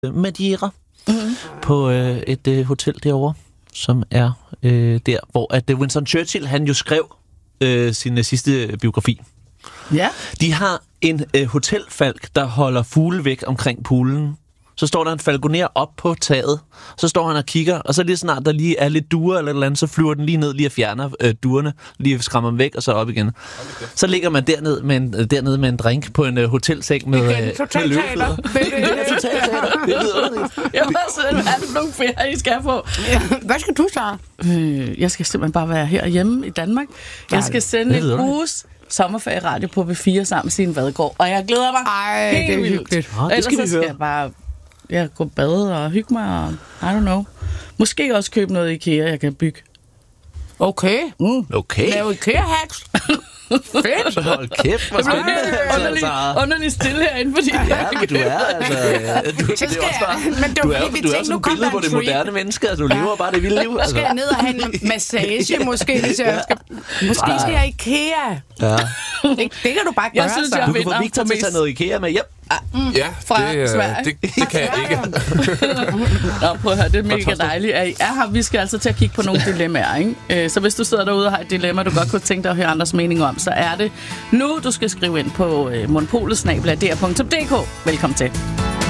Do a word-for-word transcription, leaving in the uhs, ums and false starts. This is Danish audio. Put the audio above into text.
Madeira mm-hmm. på øh, et øh, hotel derovre, som er øh, der, hvor at Winston Churchill han jo skrev øh, sin øh, sidste biografi. Ja. De har en øh, hotelfalk, der holder fugle væk omkring poolen. Så står der en falconer op på taget, så står han og kigger, og så lige snart der lige er lidt duer eller et eller andet, så flyver den lige ned, lige og fjerner øh, duerne, lige skræmmer dem væk, og så op igen. Okay. Så ligger man dernede med en, dernede med en drink på en øh, hotelseng med, øh, med løbefødder. Det er totalteater. Det lyder underligt. Jeg ved sådan, hvad er det nogle ferie, I skal på? Hvad skal du så? Øh, jeg skal simpelthen bare være herhjemme i Danmark. Jeg skal sende en uges sommerferie-radio på B fire sammen med Signe Vadgaard, og jeg glæder mig Ej, helt det er vildt. hyggeligt. Ah, det skal vi så høre. skal jeg bare ja, gå bade og hygge mig, og I don't know. Måske også købe noget IKEA, jeg kan bygge. Okay. Mm. Okay. Lave IKEA-hacks. Fedt. Hold kæft, hvor spændende. Underlig, underlig stille herinde, fordi Ja, men du er altså... Ja, du, det Så er skal også bare, jeg, men det du var er, fordi, vi du er tænkte, sådan nu et kom billede der på en det treat. moderne menneske. Altså, du lever bare det vilde liv. Så skal jeg ned og have en massage, måske, hvis jeg skal... Måske skal jeg IKEA. Ja. Det, det kan du bare gøre, Jeg synes, så. jeg Du kan få vinder Victor på til at tage mest. noget IKEA med hjem. Ja, Fra det, øh, Sverige. det, det kan jeg ikke. Nå, prøv at høre, det er mega dejligt, at I er her. Vi skal altså til at kigge på nogle dilemmaer, ikke? Øh, Så hvis du sidder derude og har et dilemma, du godt kunne tænke dig at høre andres mening om, så er det nu, du skal skrive ind på monopolet snabel-a d r punktum d k. Velkommen til.